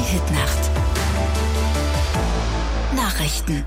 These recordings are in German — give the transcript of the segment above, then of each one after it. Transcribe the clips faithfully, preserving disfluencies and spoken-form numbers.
Hit-Nacht. Nachrichten.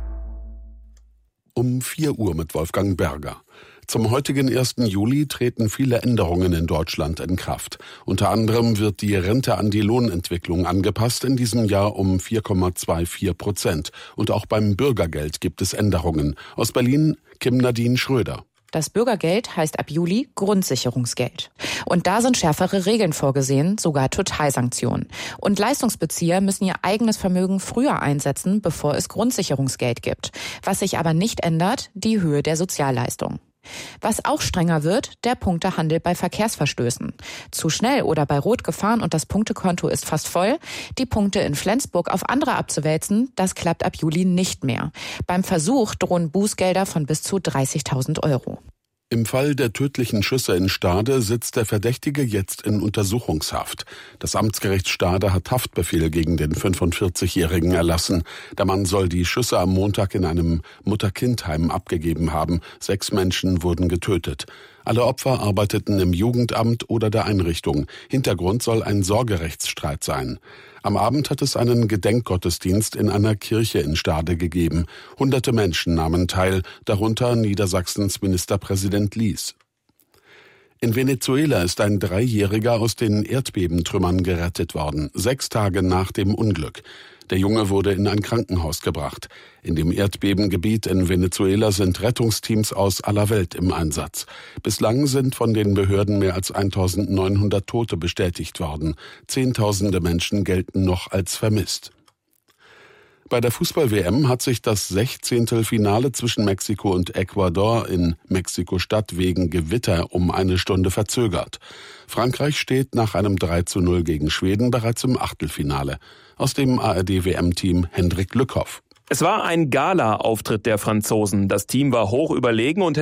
Um vier Uhr mit Wolfgang Berger. Zum heutigen ersten Juli treten viele Änderungen in Deutschland in Kraft. Unter anderem wird die Rente an die Lohnentwicklung angepasst, in diesem Jahr um vier Komma vierundzwanzig Prozent. Und auch beim Bürgergeld gibt es Änderungen. Aus Berlin, Kim Nadine Schröder. Das Bürgergeld heißt ab Juli Grundsicherungsgeld. Und da sind schärfere Regeln vorgesehen, sogar Totalsanktionen. Und Leistungsbezieher müssen ihr eigenes Vermögen früher einsetzen, bevor es Grundsicherungsgeld gibt. Was sich aber nicht ändert, die Höhe der Sozialleistung. Was auch strenger wird, der Punktehandel bei Verkehrsverstößen. Zu schnell oder bei Rot gefahren und das Punktekonto ist fast voll. Die Punkte in Flensburg auf andere abzuwälzen, das klappt ab Juli nicht mehr. Beim Versuch drohen Bußgelder von bis zu dreißigtausend Euro. Im Fall der tödlichen Schüsse in Stade sitzt der Verdächtige jetzt in Untersuchungshaft. Das Amtsgericht Stade hat Haftbefehl gegen den fünfundvierzigjährigen erlassen. Der Mann soll die Schüsse am Montag in einem Mutter-Kind-Heim abgegeben haben. Sechs Menschen wurden getötet. Alle Opfer arbeiteten im Jugendamt oder der Einrichtung. Hintergrund soll ein Sorgerechtsstreit sein. Am Abend hat es einen Gedenkgottesdienst in einer Kirche in Stade gegeben. Hunderte Menschen nahmen teil, darunter Niedersachsens Ministerpräsident Lies. In Venezuela ist ein Dreijähriger aus den Erdbebentrümmern gerettet worden, sechs Tage nach dem Unglück. Der Junge wurde in ein Krankenhaus gebracht. In dem Erdbebengebiet in Venezuela sind Rettungsteams aus aller Welt im Einsatz. Bislang sind von den Behörden mehr als eintausendneunhundert Tote bestätigt worden. Zehntausende Menschen gelten noch als vermisst. Bei der Fußball-W M hat sich das sechzehnte Finale zwischen Mexiko und Ecuador in Mexiko-Stadt wegen Gewitter um eine Stunde verzögert. Frankreich steht nach einem drei zu null gegen Schweden bereits im Achtelfinale. Aus dem A R D-W M-Team Hendrik Lückhoff. Es war ein Gala-Auftritt der Franzosen. Das Team war hoch überlegen und